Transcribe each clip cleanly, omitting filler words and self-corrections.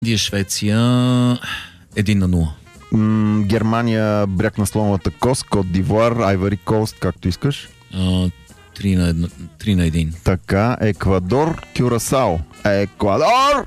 Швеция 1-0. Германия, бряг на слоновата кост, Кот д'Ивуар, Айвари Кост, както искаш. 3-1. Така, Еквадор, Кюрасао. Еквадор!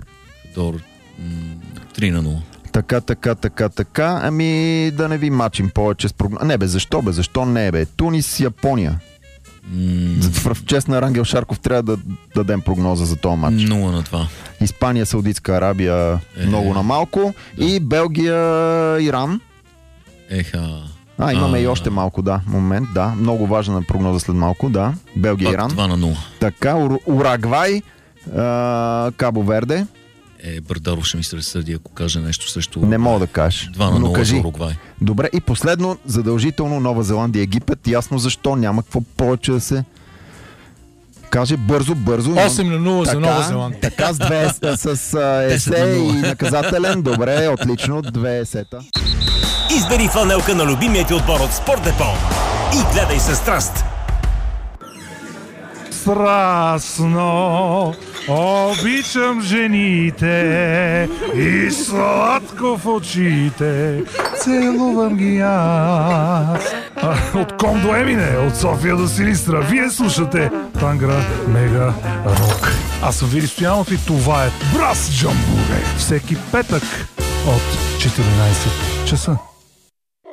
3-0. Така. Ами да не ви мачим повече с прогноз. Не бе, защо не бе? Тунис, Япония. В чест на Рангел Шарков трябва да дадем прогноза за този матч. 0-2. Испания, Саудитска Арабия много на малко. Да. И Белгия, Иран. Имаме и още малко, момент, много важна прогноза след малко, Белгия, Иран. 2-0. Така, Уругвай, Кабо Верде. Бърдаров ще ми се разсърди, ако каже нещо също. Не мога да кажеш. 2-0 за Уругвай. Добре, и последно, задължително Нова Зеландия, Египет. Ясно защо, няма какво повече да се каже бързо. 8-0 за Нова Зеландия. Така, с есе и наказателен. Добре, отлично, 2 есета. Избери фланелка на любимия ти отбор от Спортдепо и гледай със страст. Страстно обичам жените и сладко в очите целувам ги аз. От Ком до Емине, от София до Силистра, вие слушате Тангра Мега Рок. Аз съм Вили Стоянов и това е Брас Джамбуре. Всеки петък от 14 часа.